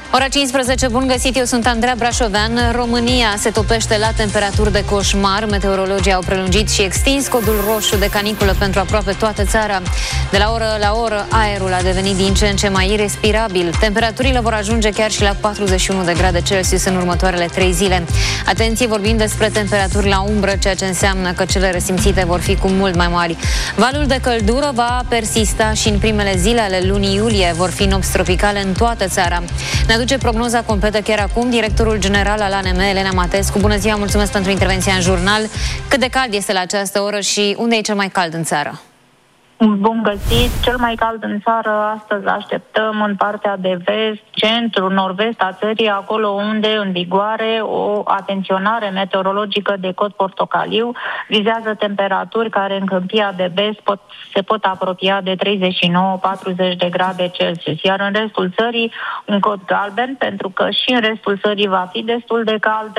Ora 15, bun găsit, eu sunt Andreea Brașovean. România se topește la temperaturi de coșmar. Meteorologii au prelungit și extins codul roșu de caniculă pentru aproape toată țara. De la oră la oră, aerul a devenit din ce în ce mai irespirabil. Temperaturile vor ajunge chiar și la 41 de grade Celsius în următoarele 3 zile. Atenție, vorbim despre temperaturi la umbră, ceea ce înseamnă că cele resimțite vor fi cu mult mai mari. Valul de căldură va persista și în primele zile ale lunii iulie. Vor fi nopți tropicale în toată țara. Ne aduce prognoza completă chiar acum directorul general al ANM, Elena Matescu. Bună ziua, mulțumesc pentru intervenția în jurnal. Cât de cald este la această oră și unde e cel mai cald în țară? Bun găsit! Cel mai cald în țară astăzi așteptăm în partea de vest, centru, nord-vest a țării, acolo unde în vigoare o atenționare meteorologică de cod portocaliu vizează temperaturi care în câmpia de vest se pot apropia de 39-40 de grade Celsius, iar în restul țării un cod galben, pentru că și în restul țării va fi destul de cald,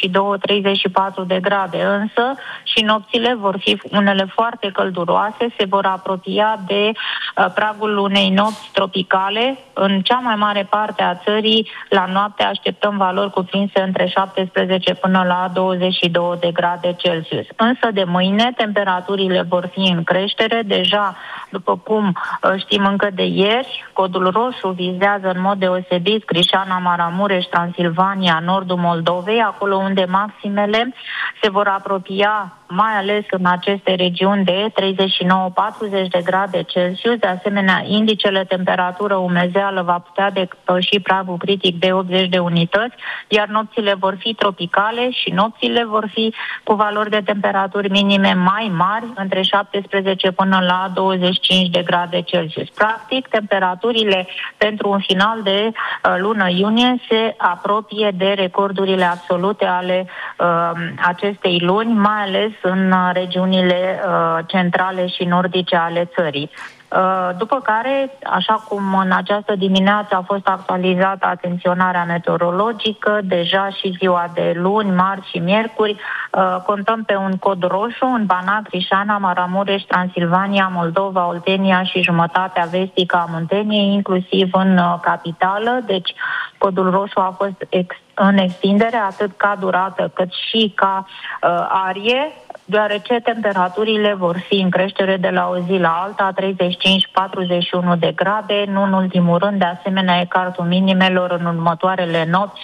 32-34 de grade, însă și nopțile vor fi unele foarte călduroase, se vor apropia de pragul unei nopți tropicale. În cea mai mare parte a țării, la noapte așteptăm valori cuprinse între 17 până la 22 de grade Celsius. Însă de mâine temperaturile vor fi în creștere. Deja, după cum știm încă de ieri, codul roșu vizează în mod deosebit Crișana, Maramureș, Transilvania, nordul Moldovei, acolo unde maximele se vor apropia mai ales în aceste regiuni de 39-40 de grade Celsius. De asemenea, indicele temperatură umezeală va putea depăși pragul critic de 80 de unități, iar nopțile vor fi tropicale și nopțile vor fi cu valori de temperaturi minime mai mari, între 17 până la 25 de grade Celsius. Practic, temperaturile pentru un final de lună iunie se apropie de recordurile absolute ale acestei luni, mai ales în regiunile centrale și nordice ale țării. După care, așa cum în această dimineață a fost actualizată atenționarea meteorologică, deja și ziua de luni, marți și miercuri, contăm pe un cod roșu în Banat, Crișana, Maramureș, Transilvania, Moldova, Oltenia și jumătatea vestică a Munteniei, inclusiv în capitală. Deci codul roșu a fost în extindere atât ca durată cât și ca arie, deoarece temperaturile vor fi în creștere de la o zi la alta, 35-41 de grade, nu în ultimul rând, de asemenea ecartul minimelor în următoarele nopți,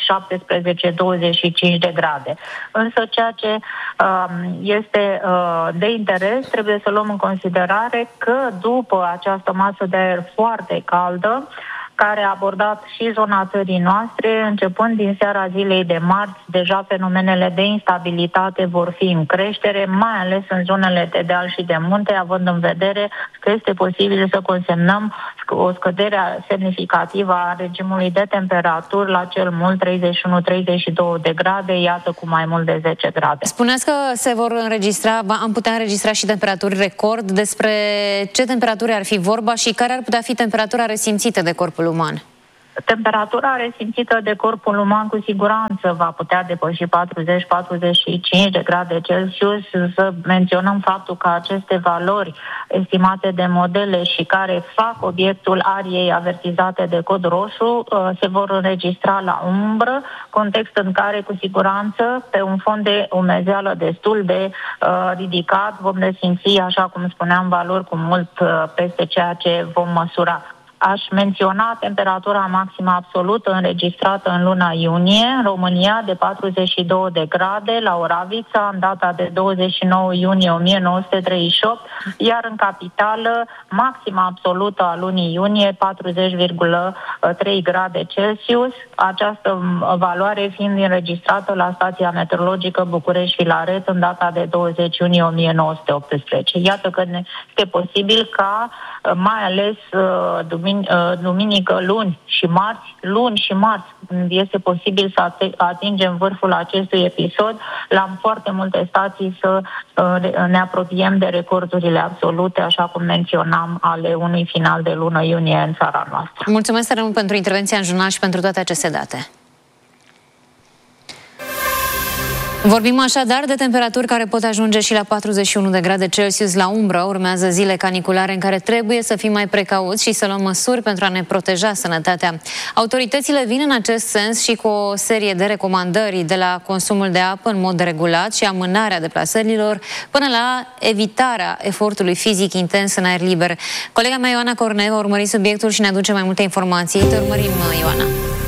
17-25 de grade. Însă ceea ce este de interes, trebuie să luăm în considerare că după această masă de aer foarte caldă, care a abordat și zona țării noastre, începând din seara zilei de marți, deja fenomenele de instabilitate vor fi în creștere, mai ales în zonele de deal și de munte, având în vedere că este posibil să consemnăm o scădere semnificativă a regimului de temperaturi la cel mult 31-32 de grade, iată cu mai mult de 10 grade. Spuneați că se vor înregistra, am putea înregistra și temperaturi record. Despre ce temperaturi ar fi vorba și care ar putea fi temperatura resimțită de corpul uman? Temperatura resimțită de corpul uman cu siguranță va putea depăși 40-45 de grade Celsius. Să menționăm faptul că aceste valori estimate de modele și care fac obiectul ariei avertizate de cod roșu se vor înregistra la umbră, context în care cu siguranță pe un fond de umezeală destul de ridicat vom resimți, așa cum spuneam, valori cu mult peste ceea ce vom măsura. Aș menționa temperatura maximă absolută înregistrată în luna iunie în România de 42 de grade la Oravița în data de 29 iunie 1938, iar în capitală maxima absolută a lunii iunie 40,3 grade Celsius, această valoare fiind înregistrată la stația meteorologică București-Filaret în data de 20 iunie 1918. Iată că este posibil ca mai ales duminică, luni și marți, este posibil să atingem vârful acestui episod, la foarte multe stații să ne apropiem de recordurile absolute, așa cum menționam, ale unui final de lună iunie în țara noastră. Mulțumesc tare mult pentru intervenția în jurnal și pentru toate aceste date. Vorbim așadar de temperaturi care pot ajunge și la 41 de grade Celsius la umbră. Urmează zile caniculare în care trebuie să fim mai precauți și să luăm măsuri pentru a ne proteja sănătatea. Autoritățile vin în acest sens și cu o serie de recomandări, de la consumul de apă în mod regulat și amânarea deplasărilor până la evitarea efortului fizic intens în aer liber. Colega mea Ioana Corneu a urmărit subiectul și ne aduce mai multe informații. Te urmărim, Ioana.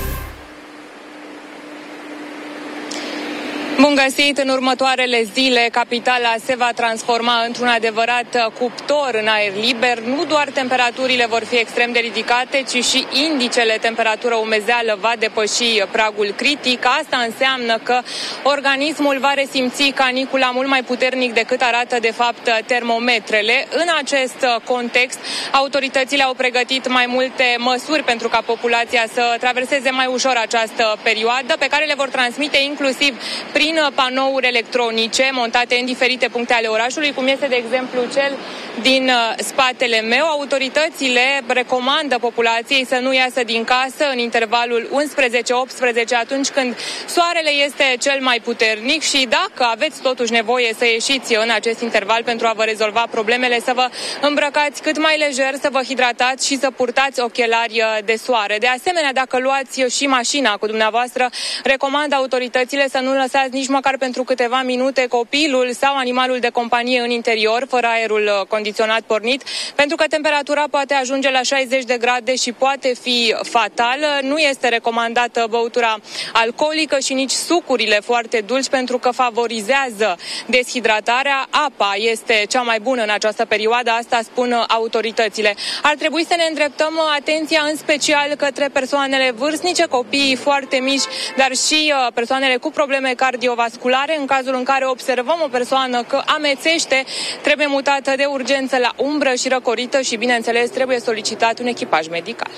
Bun găsit! În următoarele zile, capitala se va transforma într-un adevărat cuptor în aer liber. Nu doar temperaturile vor fi extrem de ridicate, ci și indicele temperatură-umezeală va depăși pragul critic. Asta înseamnă că organismul va resimți canicula mult mai puternic decât arată de fapt termometrele. În acest context, autoritățile au pregătit mai multe măsuri pentru ca populația să traverseze mai ușor această perioadă, pe care le vor transmite inclusiv prin panouri electronice montate în diferite puncte ale orașului, cum este, de exemplu, cel din spatele meu. Autoritățile recomandă populației să nu iasă din casă în intervalul 11-18, atunci când soarele este cel mai puternic, și dacă aveți totuși nevoie să ieșiți în acest interval pentru a vă rezolva problemele, să vă îmbrăcați cât mai lejer, să vă hidratați și să purtați ochelari de soare. De asemenea, dacă luați și mașina cu dumneavoastră, recomandă autoritățile să nu lăsați nici măcar pentru câteva minute copilul sau animalul de companie în interior, fără aerul condiționat pornit, pentru că temperatura poate ajunge la 60 de grade și poate fi fatală. Nu este recomandată băutura alcoolică și nici sucurile foarte dulci, pentru că favorizează deshidratarea. Apa este cea mai bună în această perioadă, asta spun autoritățile. Ar trebui să ne îndreptăm atenția în special către persoanele vârstnice, copiii foarte mici, dar și persoanele cu probleme cardiovasculare. În cazul în care observăm o persoană că amețește, trebuie mutată de urgență la umbră și răcorită și, bineînțeles, trebuie solicitat un echipaj medical.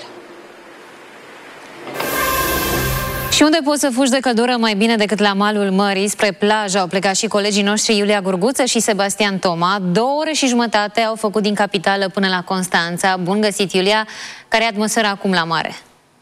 Și unde poți să fugi de căldură mai bine decât la malul mării? Spre plajă au plecat și colegii noștri Iulia Gurguță și Sebastian Toma. 2 ore și jumătate au făcut din capitală până la Constanța. Bun găsit, Iulia! Care e atmosfera acum la mare?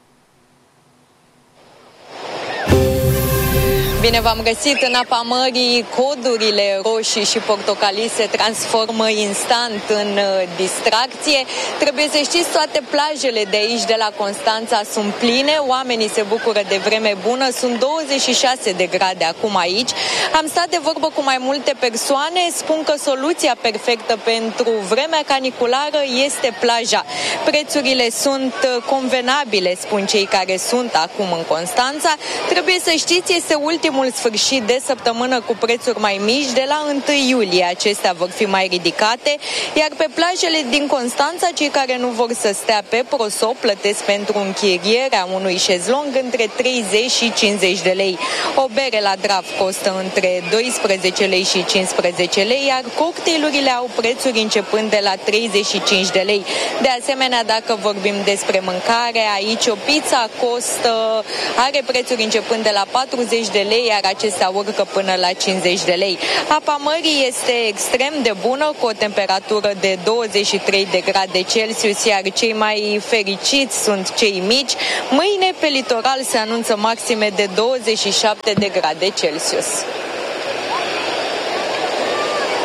Bine v-am găsit! În apa mării, codurile roșii și portocalii se transformă instant în distracție. Trebuie să știți, toate plajele de aici, de la Constanța, sunt pline, oamenii se bucură de vreme bună, sunt 26 de grade acum aici. Am stat de vorbă cu mai multe persoane, spun că soluția perfectă pentru vremea caniculară este plaja. Prețurile sunt convenabile, spun cei care sunt acum în Constanța. Trebuie să știți, este ultimul sfârșit de săptămână cu prețuri mai mici. De la 1 iulie acestea vor fi mai ridicate, iar pe plajele din Constanța, cei care nu vor să stea pe prosop plătesc pentru închirierea unui șezlong între 30 și 50 de lei. O bere la Draft costă între 12 lei și 15 lei, iar cocktailurile au prețuri începând de la 35 de lei. De asemenea, dacă vorbim despre mâncare, aici o pizza are prețuri începând de la 40 de lei, iar acestea urcă până la 50 de lei. Apa mării este extrem de bună, cu o temperatură de 23 de grade Celsius, iar cei mai fericiți sunt cei mici. Mâine pe litoral se anunță maxime de 27 de grade Celsius.